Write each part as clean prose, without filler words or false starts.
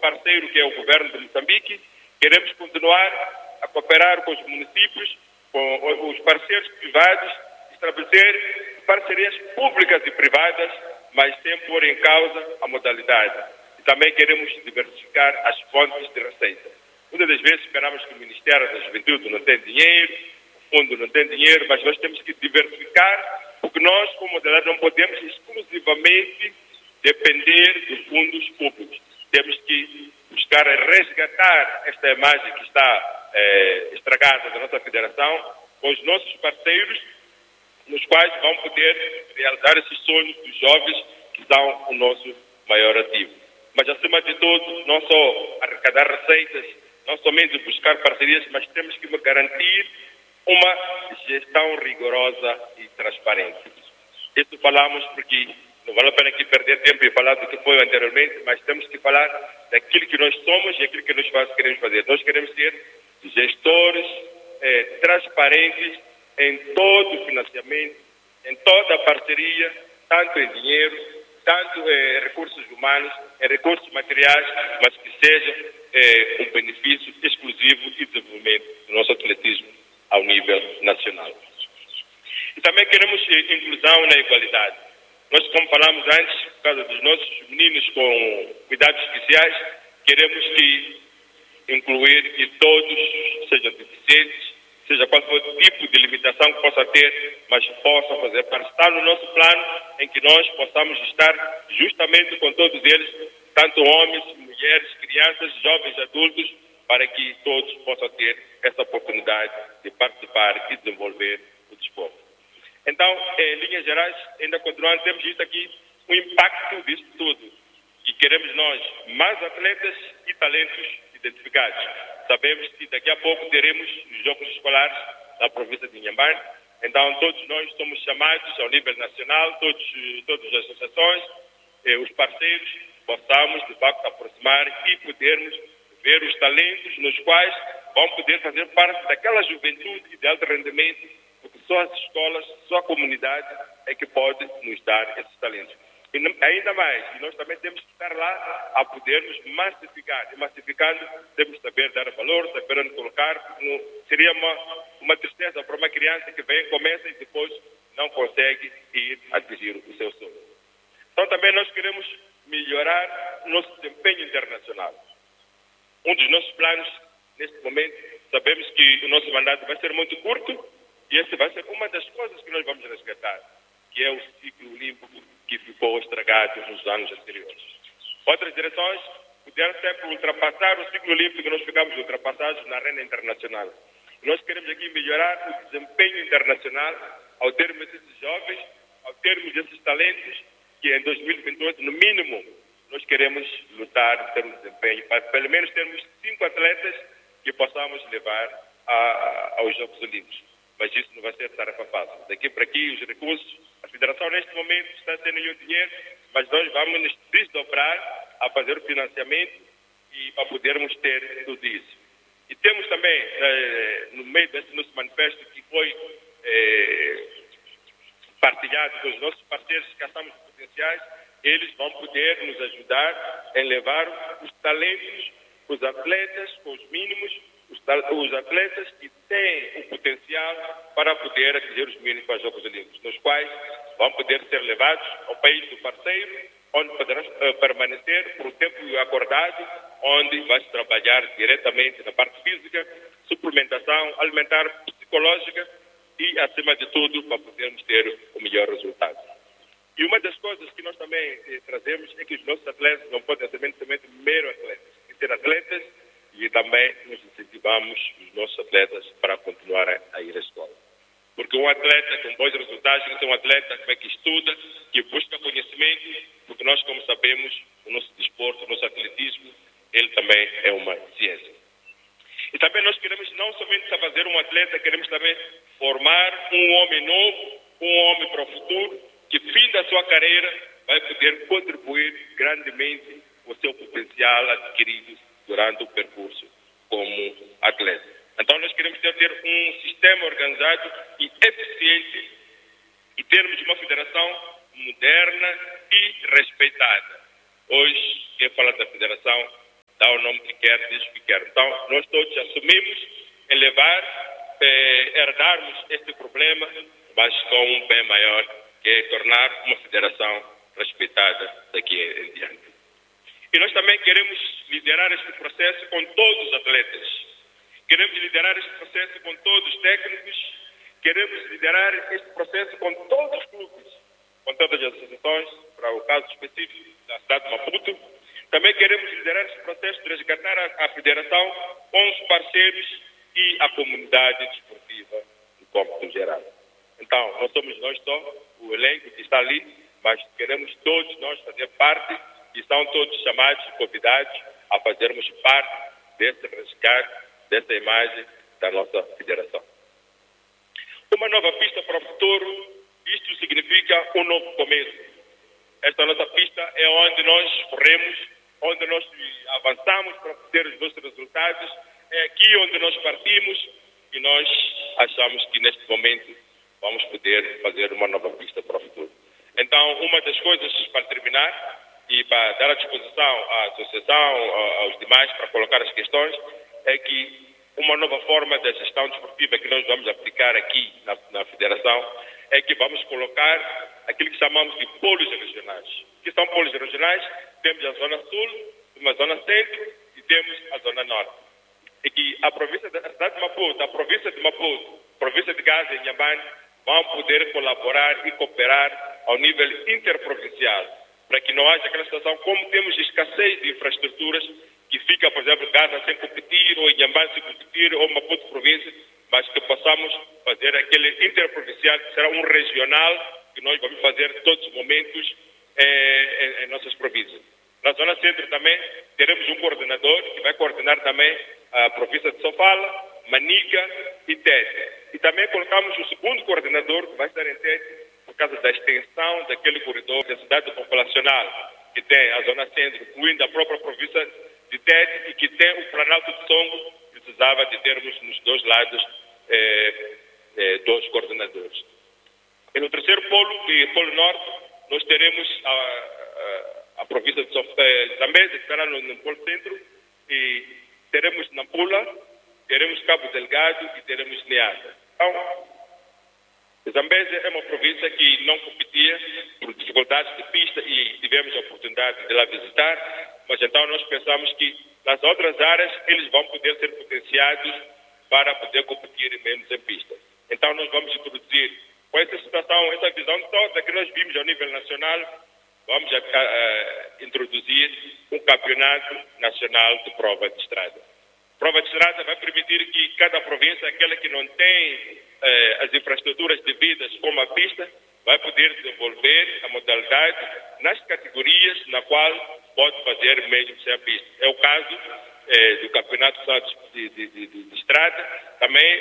parceiro, que é o governo de Moçambique. Queremos continuar a cooperar com os municípios, com os parceiros privados, estabelecer parcerias públicas e privadas, mas sem pôr em causa a modalidade. E também queremos diversificar as fontes de receita. Muitas das vezes esperamos que o Ministério da Juventude não tenha dinheiro, o Fundo não tem dinheiro, mas nós temos que diversificar, porque nós, como modalidade, não podemos exclusivamente depender dos fundos públicos. Temos que buscar resgatar esta imagem que está estragada da nossa federação com os nossos parceiros, nos quais vão poder realizar esses sonhos dos jovens que são o nosso maior ativo. Mas, acima de tudo, não só arrecadar receitas, não somente buscar parcerias, mas temos que garantir uma gestão rigorosa e transparente. Isso falamos porque não vale a pena aqui perder tempo e falar do que foi anteriormente, mas temos que falar daquilo que nós somos e aquilo que nós queremos fazer. Nós queremos ser gestores transparentes em todo o financiamento, em toda a parceria, tanto em dinheiro, tanto em recursos humanos, em recursos materiais, mas que seja um benefício exclusivo e desenvolvimento do nosso atletismo ao nível nacional. E também queremos inclusão na igualdade. Nós, como falamos antes, por causa dos nossos meninos com cuidados especiais, queremos incluir que todos sejam deficientes, seja qual for o tipo de limitação que possa ter, mas possam fazer parte. Está no nosso plano em que nós possamos estar justamente com todos eles, tanto homens, mulheres, crianças, jovens, adultos, para que todos possam ter essa oportunidade de participar e desenvolver o desporto. Então, em linhas gerais, ainda continuando, temos visto aqui o impacto disso tudo. E queremos nós mais atletas e talentos identificados. Sabemos que daqui a pouco teremos os Jogos Escolares na província de Inhambane. Então, todos nós somos chamados ao nível nacional, todas as associações, os parceiros, possamos, de facto, aproximar e podermos ver os talentos nos quais vão poder fazer parte daquela juventude de alto rendimento, porque só as escolas, só a comunidade é que pode nos dar esses talentos. E ainda mais, e nós também temos que estar lá a podermos massificar. E massificando, temos que saber dar valor, saber onde colocar, porque não, seria uma tristeza para uma criança que vem, começa e depois não consegue ir atingir o seu sonho. Então também nós queremos melhorar o nosso desempenho internacional. Um dos nossos planos, neste momento, sabemos que o nosso mandato vai ser muito curto e essa vai ser uma das coisas que nós vamos resgatar, que é o ciclo olímpico que ficou estragado nos anos anteriores. Outras direções puderam até ultrapassar o ciclo olímpico, nós ficamos ultrapassados na arena internacional. E nós queremos aqui melhorar o desempenho internacional ao termos desses jovens, ao termos desses talentos, que em 2028, no mínimo, nós queremos lutar ter um desempenho, para pelo menos termos 5 atletas que possamos levar aos Jogos Olímpicos. Mas isso não vai ser tarefa fácil. Daqui para aqui, os recursos, a Federação neste momento está tendo o dinheiro, mas nós vamos nos desdobrar a fazer o financiamento e para podermos ter tudo isso. E temos também, no meio desse nosso manifesto, que foi partilhado com os nossos parceiros que caçamos potenciais, eles vão poder nos ajudar em levar os talentos, os atletas com os mínimos, os atletas que têm o potencial para poder atingir os mínimos para os Jogos Olímpicos, nos quais vão poder ser levados ao país do parceiro, onde poderão permanecer por um tempo acordado, onde vai-se trabalhar diretamente na parte física, suplementação alimentar, psicológica e, acima de tudo, para podermos ter o melhor resultado. E uma das coisas que nós também trazemos é que os nossos atletas não podem ser somente mero atletas, tem que ser atletas e também nos incentivamos os nossos atletas para continuar a ir à escola. Porque um atleta com bons resultados tem que ser um atleta que estuda, que busca conhecimento, porque nós, como sabemos, o nosso desporto, o nosso atletismo, ele também é uma ciência. E também nós queremos não somente fazer um atleta, queremos também formar um homem novo, um homem para o futuro, que, fim da sua carreira, vai poder contribuir grandemente com o seu potencial adquirido durante o percurso como atleta. Então, nós queremos ter um sistema organizado e eficiente e termos uma federação moderna e respeitada. Hoje, quem fala da federação dá o nome que quer, diz o que quer. Então, nós todos assumimos em herdarmos este problema, mas com um bem maior, que é tornar uma federação respeitada daqui em diante. E nós também queremos liderar este processo com todos os atletas. Queremos liderar este processo com todos os técnicos. Queremos liderar este processo com todos os clubes, com todas as associações, para o caso específico da cidade de Maputo. Também queremos liderar este processo de resgatar a federação com os parceiros e a comunidade desportiva no cômputo geral. Então, não somos nós só, o elenco que está ali, mas queremos todos nós fazer parte e são todos chamados e convidados a fazermos parte desse resgate, dessa imagem da nossa federação. Uma nova pista para o futuro, isto significa um novo começo. Esta nossa pista é onde nós corremos, onde nós avançamos para ter os nossos resultados, é aqui onde nós partimos e nós achamos que neste momento vamos poder fazer uma nova pista para o futuro. Então, uma das coisas para terminar e para dar à disposição à associação, aos demais, para colocar as questões, é que uma nova forma de gestão desportiva que nós vamos aplicar aqui na Federação é que vamos colocar aquilo que chamamos de polos regionais. O que são polos regionais? Temos a Zona Sul, uma Zona Centro e temos a Zona Norte. E que a província da cidade de Maputo, a província de Maputo, a província de Gaza e Inhambane vão poder colaborar e cooperar ao nível interprovincial, para que não haja aquela situação, como temos escassez de infraestruturas, que fica, por exemplo, Gaza sem competir, ou Inhambane sem competir, ou Maputo província, mas que possamos fazer aquele interprovincial, que será um regional, que nós vamos fazer todos os momentos em nossas províncias. Na Zona Centro também teremos um coordenador, que vai coordenar também a província de Sofala, Manica e Tete. E também colocamos o segundo coordenador, que vai estar em Tete, por causa da extensão daquele corredor de cidade populacional, que tem a Zona Centro, incluindo a própria província de Tete, e que tem o Planalto de Songo, precisava de termos nos dois lados dois coordenadores. E no terceiro polo, que é o Polo Norte, nós teremos a província de Zambésia, que estará no Polo Centro, e teremos Nampula, teremos Cabo Delgado e teremos Niassa. Então, Zambésia é uma província que não competia por dificuldades de pista e tivemos a oportunidade de lá visitar, mas então nós pensamos que nas outras áreas eles vão poder ser potenciados para poder competir menos em pista. Então nós vamos introduzir, com essa situação, essa visão toda que nós vimos ao nível nacional, vamos introduzir um campeonato nacional de prova de estrada. Prova de estrada vai permitir que cada província, aquela que não tem as infraestruturas devidas como a pista, vai poder desenvolver a modalidade nas categorias na qual pode fazer mesmo sem a pista. É o caso do campeonato de estrada, também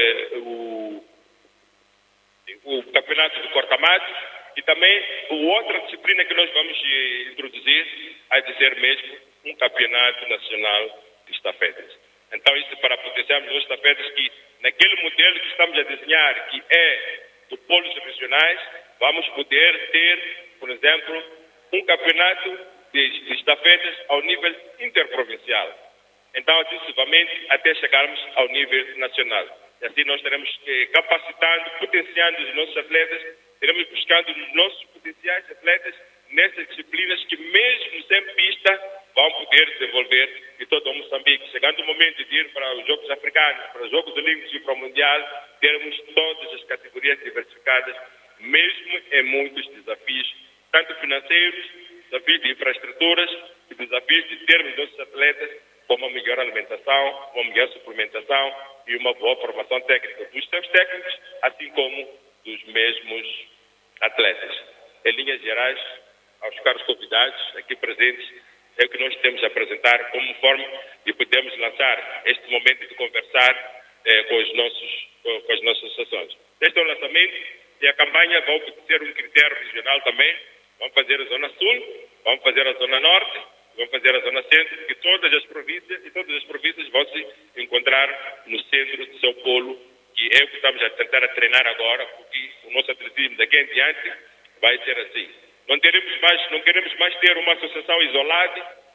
o campeonato de corta-matos e também outra disciplina que nós vamos introduzir há de ser mesmo um campeonato nacional de estafetas. Então, isso para potenciarmos os estafetas que, naquele modelo que estamos a desenhar, que é de polos regionais, vamos poder ter, por exemplo, um campeonato de estafetas ao nível interprovincial. Então, assim sucessivamente, até chegarmos ao nível nacional. E assim nós estaremos capacitando, potenciando os nossos atletas, estaremos buscando os nossos potenciais atletas nessas disciplinas que, mesmo sem pista, vão poder desenvolver em todo o Moçambique. Chegando o momento de ir para os Jogos Africanos, para os Jogos Olímpicos e para o Mundial, termos todas as categorias diversificadas, mesmo em muitos desafios, tanto financeiros, desafios de infraestruturas e desafios de termos nossos atletas com uma melhor alimentação, uma melhor suplementação e uma boa formação técnica dos seus técnicos, assim como dos mesmos atletas. Em linhas gerais, aos caros convidados aqui presentes, é o que nós temos a apresentar como forma de podermos lançar este momento de conversar com as nossas associações. Este é o lançamento e a campanha vai obedecer um critério regional também. Vamos fazer a Zona Sul, vamos fazer a Zona Norte, vamos fazer a Zona Centro, que todas as províncias vão se encontrar no centro do seu polo, que é o que estamos a tentar treinar agora, porque o nosso atletismo daqui em diante vai ser assim. Não queremos mais ter uma associação isolada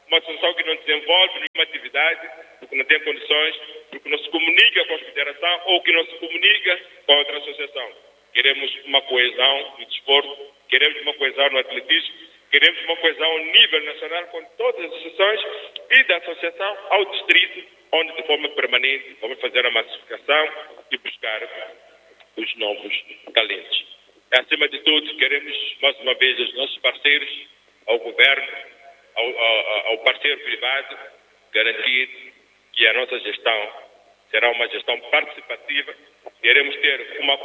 uma associação que não desenvolve nenhuma atividade, porque não tem condições, porque não se comunica com a federação ou que não se comunica com a outra associação. Queremos uma coesão no desporto, queremos uma coesão no atletismo, queremos uma coesão ao nível nacional com todas as associações e da associação ao distrito, onde de forma permanente vamos fazer a massificação e buscar os novos talentos. Acima de tudo, queremos mais uma vez os nossos parceiros, ao governo, ao parceiro privado, garantir que a nossa gestão será uma gestão participativa. Queremos ter uma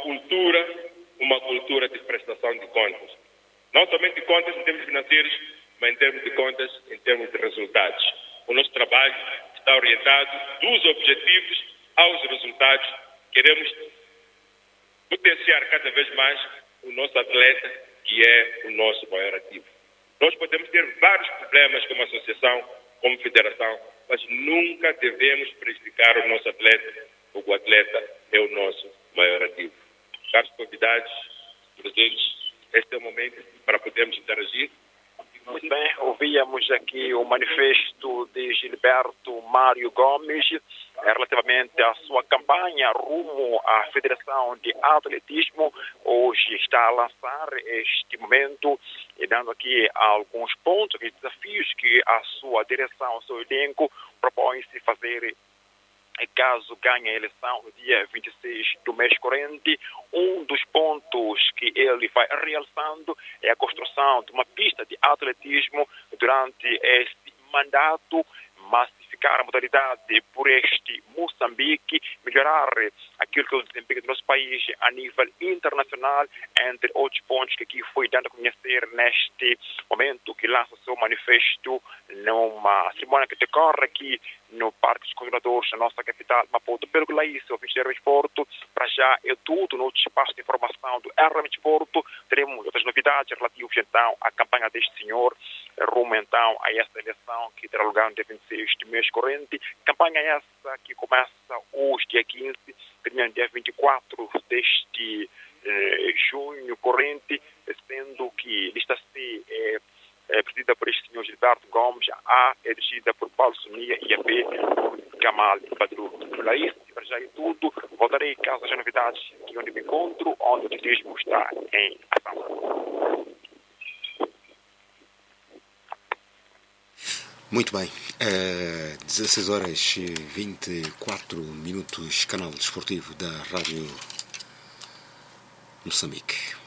cultura de prestação de contas. Não somente de contas em termos financeiros, mas em termos de contas, em termos de resultados. O nosso trabalho está orientado dos objetivos aos resultados. Queremos potenciar cada vez mais o nosso atleta, que é o nosso maior ativo. Nós podemos ter vários problemas como associação, como federação, mas nunca devemos prejudicar o nosso atleta, porque o atleta é o nosso maior ativo. Caros convidados, presentes, este é o momento para podermos interagir. Muito bem, ouvíamos aqui o manifesto de Gilberto Mário Gomes relativamente à sua campanha rumo à Federação de Atletismo. Hoje está a lançar este momento e dando aqui alguns pontos e desafios que a sua direção, o seu elenco propõe-se fazer caso ganhe a eleição no dia 26 do mês corrente. Um dos pontos que ele vai realçando é a construção de uma pista de atletismo durante este mandato, massificar a modalidade por este Moçambique, melhorar aquilo que é o desempenho do nosso país a nível internacional, entre outros pontos que aqui foi dando a conhecer neste momento que lança o seu manifesto numa cerimônia que decorre aqui no Parque dos Congeladores, na nossa capital, Maputo. Pelo que lá isso, o Ministério do Desporto, para já é tudo no espaço de informação do RM Desporto. Teremos outras novidades relativas então à campanha deste senhor, rumo então a essa eleição que terá lugar no dia 26 de mês corrente. Campanha essa que começa hoje, dia 15, termina no dia 24 deste junho corrente, sendo que lista C é presidida por este senhor Gilberto Gomes, a A é dirigida por Paulo Sonia e a B por Kamal Badru. Para isso, para já é tudo. Voltarei caso haja novidades aqui onde me encontro, onde o atletismo está em ação. Muito bem, 16 horas e 24 minutos, canal desportivo da Rádio Moçambique.